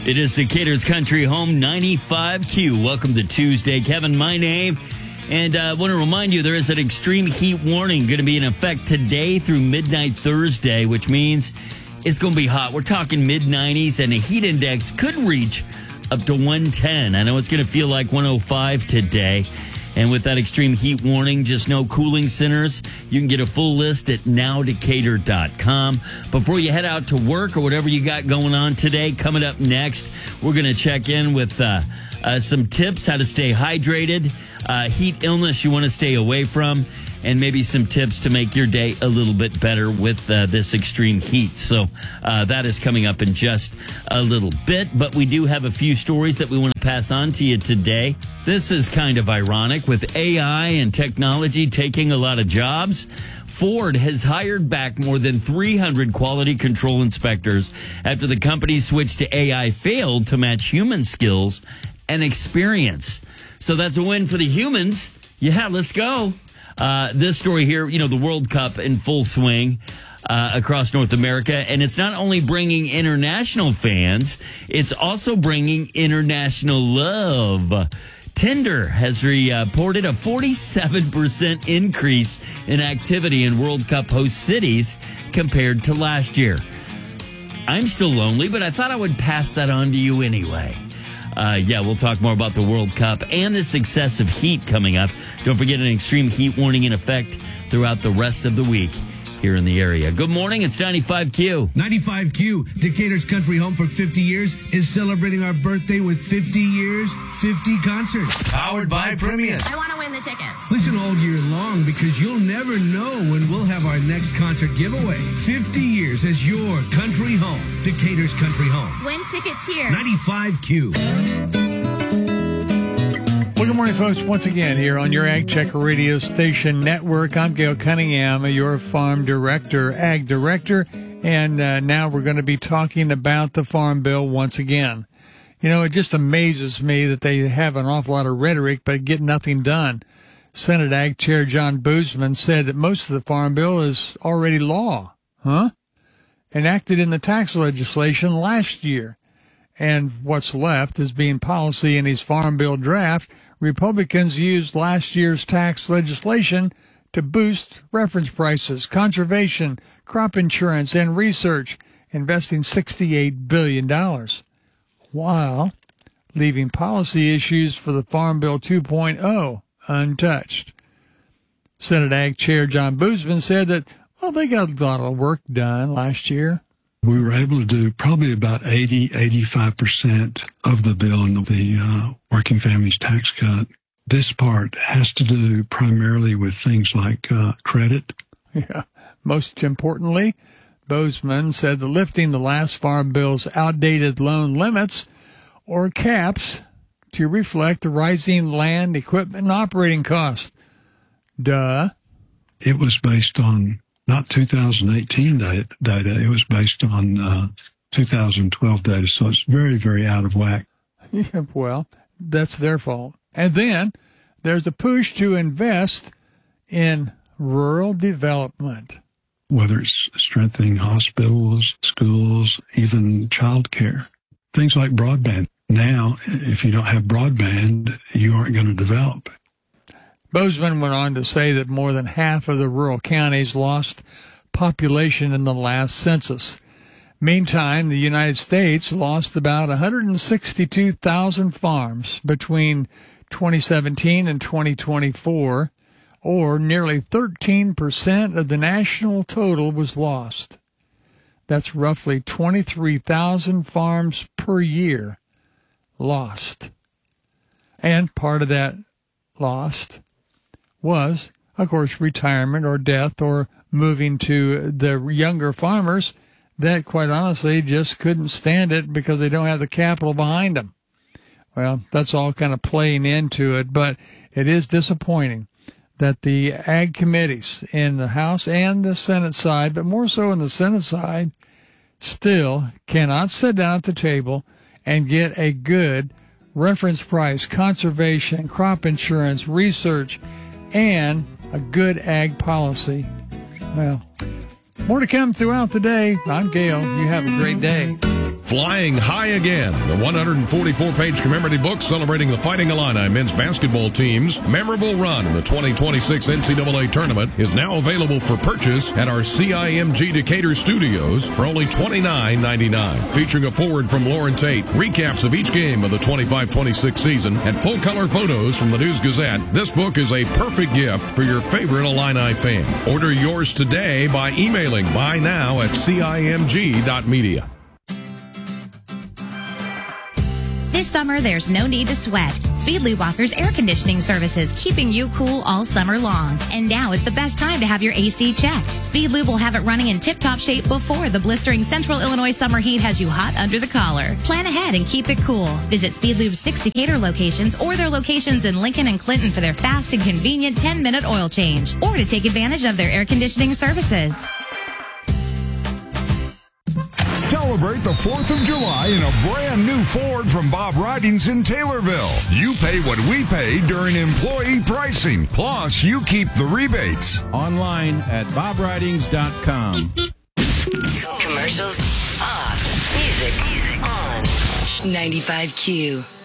It is Decatur's Country Home 95Q. Welcome to Tuesday. Kevin, my name. And I want to remind you there is an extreme heat warning going to be in effect today through midnight Thursday, which means it's going to be hot. We're talking mid-90s, and the heat index could reach up to 110. I know it's going to feel like 105 today. And with that extreme heat warning, just no cooling centers. You can get a full list at nowdecatur.com. Before you head out to work or whatever you got going on today, coming up next, we're going to check in with some tips how to stay hydrated, heat illness you want to stay away from, and maybe some tips to make your day a little bit better with this extreme heat. So that is coming up in just a little bit, but we do have a few stories that we want to pass on to you today. This is kind of ironic. With AI and technology taking a lot of jobs, Ford has hired back more than 300 quality control inspectors after the company switch to AI failed to match human skills and experience. So that's a win for the humans. Yeah, let's go. This story here, the World Cup in full swing across North America. And it's not only bringing international fans, it's also bringing international love. Tinder has reported a 47% increase in activity in World Cup host cities compared to last year. I'm still lonely, but I thought I would pass that on to you anyway. We'll talk more about the World Cup and this excessive heat coming up. Don't forget an extreme heat warning in effect throughout the rest of the week here in the area. Good morning. It's 95Q. 95Q, Decatur's Country Home for 50 years, is celebrating our birthday with 50 years, 50 concerts. Powered by Premium. I want to win the tickets. Listen all year long because you'll never know when we'll have our next concert giveaway. 50 years as your country home. Decatur's Country Home. Win tickets here. 95Q. Well, good morning, folks. Once again, here on your Ag Check Radio Station Network, I'm Gail Cunningham, your farm director, ag director, and now we're going to be talking about the Farm Bill once again. It just amazes me that they have an awful lot of rhetoric but get nothing done. Senate Ag Chair John Boozman said that most of the Farm Bill is already law, enacted in the tax legislation last year. And what's left is being policy in his Farm Bill draft. Republicans used last year's tax legislation to boost reference prices, conservation, crop insurance, and research, investing $68 billion, while leaving policy issues for the Farm Bill 2.0 untouched. Senate Ag Chair John Boozman said that, they got a lot of work done last year. We were able to do probably about 85% of the bill in the Working Families Tax Cut. This part has to do primarily with things like credit. Yeah. Most importantly, Boozman said that lifting the last Farm Bill's outdated loan limits or caps to reflect the rising land, equipment, and operating costs. Duh. It was based on not 2018 data, it was based on 2012 data, so it's very, very out of whack. Yeah, well, that's their fault. And then there's a push to invest in rural development. Whether it's strengthening hospitals, schools, even child care, things like broadband. Now, if you don't have broadband, you aren't going to develop. Boozman went on to say that more than half of the rural counties lost population in the last census. Meantime, the United States lost about 162,000 farms between 2017 and 2024, or nearly 13% of the national total was lost. That's roughly 23,000 farms per year lost. And part of that lost was, of course, retirement or death or moving to the younger farmers that, quite honestly, just couldn't stand it because they don't have the capital behind them. Well, that's all kind of playing into it, but it is disappointing that the ag committees in the House and the Senate side, but more so in the Senate side, still cannot sit down at the table and get a good reference price, conservation, crop insurance, research, and a good ag policy. Well, more to come throughout the day. I'm Gail. You have a great day. Flying High Again, the 144-page commemorative book celebrating the Fighting Illini men's basketball team's memorable run in the 2026 NCAA tournament, is now available for purchase at our CIMG Decatur studios for only $29.99. Featuring a foreword from Lauren Tate, recaps of each game of the 25-26 season, and full-color photos from the News-Gazette, this book is a perfect gift for your favorite Illini fan. Order yours today by emailing buynow@cimg.media. This summer, there's no need to sweat. Speedlube offers air conditioning services, keeping you cool all summer long. And now is the best time to have your AC checked. Speedlube will have it running in tip-top shape before the blistering Central Illinois summer heat has you hot under the collar. Plan ahead and keep it cool. Visit Speedlube's 6 Decatur locations or their locations in Lincoln and Clinton for their fast and convenient 10-minute oil change, or to take advantage of their air conditioning services. Celebrate the 4th of July in a brand new Ford from Bob Ridings in Taylorville. You pay what we pay during employee pricing. Plus, you keep the rebates. Online at bobridings.com. Commercials off. Music on. 95Q.